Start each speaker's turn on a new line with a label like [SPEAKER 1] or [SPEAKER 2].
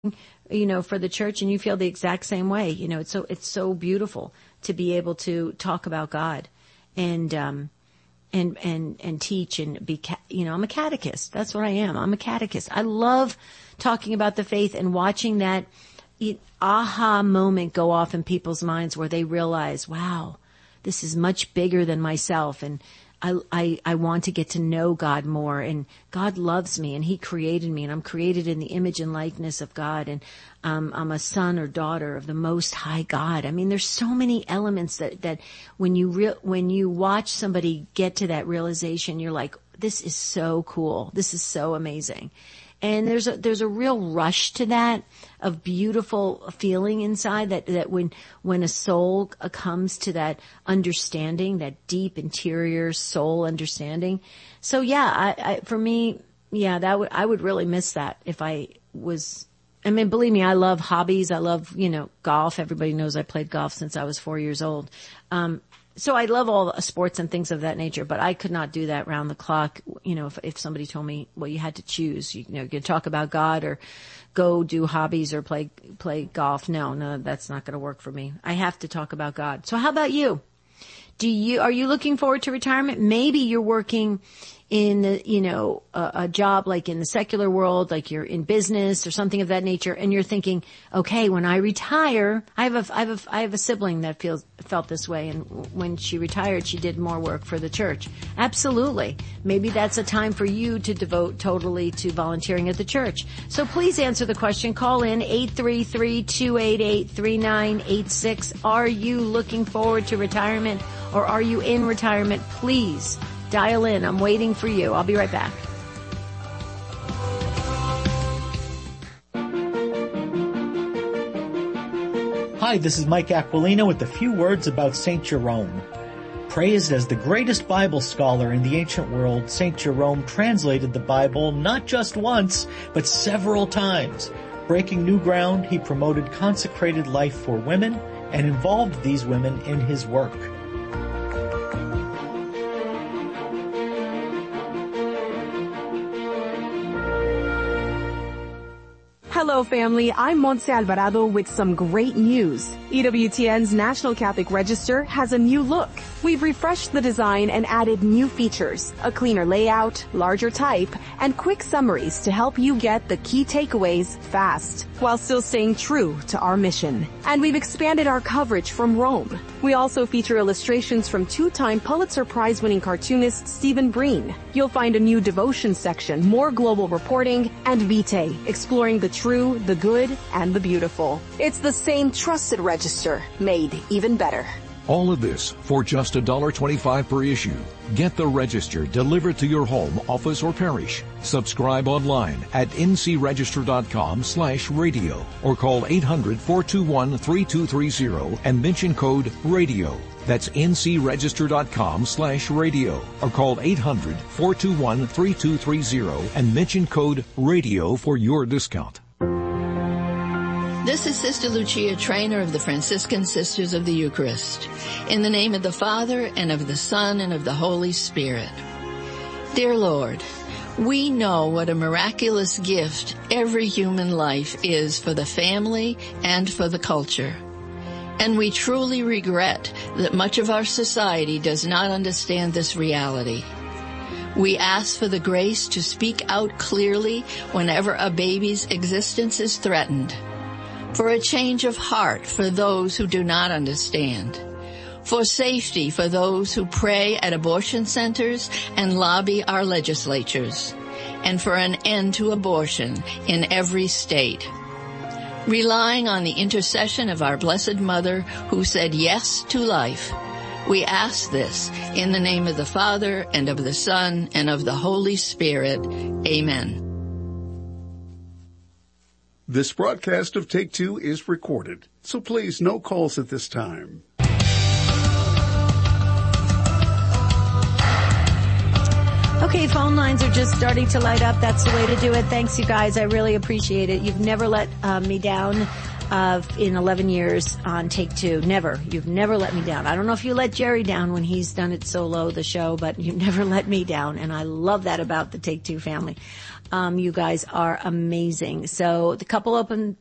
[SPEAKER 1] for the church, and you feel the exact same way. It's so beautiful to be able to talk about God and teach and be, I'm a catechist. That's what I am. I'm a catechist. I love talking about the faith and watching that aha moment go off in people's minds where they realize, wow, this is much bigger than myself. And I want to get to know God more, and God loves me, and He created me, and I'm created in the image and likeness of God, and I'm a son or daughter of the Most High God. I mean, there's so many elements that when you watch somebody get to that realization, you're like, this is so cool. This is so amazing. And there's a real rush to that, of beautiful feeling inside that when a soul comes to that understanding, that deep interior soul understanding. So for me, I would really miss that if I was. I mean, believe me, I love hobbies. I love, golf. Everybody knows I played golf since I was 4 years old. So I love all the sports and things of that nature, but I could not do that round the clock. If somebody told me, well, you had to choose, you could talk about God or go do hobbies or play golf. No, that's not going to work for me. I have to talk about God. So how about you? Are you looking forward to retirement? Maybe you're working in a job like in the secular world, like you're in business or something of that nature, and you're thinking, okay, when I retire, I have a sibling that felt this way, and when she retired, she did more work for the church. Absolutely. Maybe that's a time for you to devote totally to volunteering at the church. So please answer the question. Call in 833-288-3986. Are you looking forward to retirement, or are you in retirement? Please dial in. I'm waiting for you. I'll be right back.
[SPEAKER 2] Hi, this is Mike Aquilino with a few words about St. Jerome. Praised as the greatest Bible scholar in the ancient world, St. Jerome translated the Bible not just once, but several times. Breaking new ground, he promoted consecrated life for women and involved these women in his work.
[SPEAKER 3] Hello, family. I'm Montse Alvarado with some great news. EWTN's National Catholic Register has a new look. We've refreshed the design and added new features, a cleaner layout, larger type, and quick summaries to help you get the key takeaways fast, while still staying true to our mission. And we've expanded our coverage from Rome. We also feature illustrations from two-time Pulitzer Prize-winning cartoonist Stephen Breen. You'll find a new devotion section, more global reporting, and Vitae, exploring the true, the good, and the beautiful. It's the same trusted register, made even better.
[SPEAKER 4] All of this for just $1.25 per issue. Get the Register delivered to your home, office, or parish. Subscribe online at ncregister.com/radio or call 800-421-3230 and mention code RADIO. That's ncregister.com/radio or call 800-421-3230 and mention code RADIO for your discount.
[SPEAKER 5] This is Sister Lucia, trainer of the Franciscan Sisters of the Eucharist. In the name of the Father, and of the Son, and of the Holy Spirit. Dear Lord, we know what a miraculous gift every human life is for the family and for the culture. And we truly regret that much of our society does not understand this reality. We ask for the grace to speak out clearly whenever a baby's existence is threatened, for a change of heart for those who do not understand, for safety for those who pray at abortion centers and lobby our legislatures, and for an end to abortion in every state. Relying on the intercession of our Blessed Mother, who said yes to life, we ask this in the name of the Father, and of the Son, and of the Holy Spirit. Amen.
[SPEAKER 6] This broadcast of Take Two is recorded, so please, no calls at this time.
[SPEAKER 1] Okay, phone lines are just starting to light up. That's the way to do it. Thanks, you guys. I really appreciate it. You've never let me down in 11 years on Take Two. Never. You've never let me down. I don't know if you let Jerry down when he's done it solo, the show, but you've never let me down, and I love that about the Take Two family. You guys are amazing. So the couple open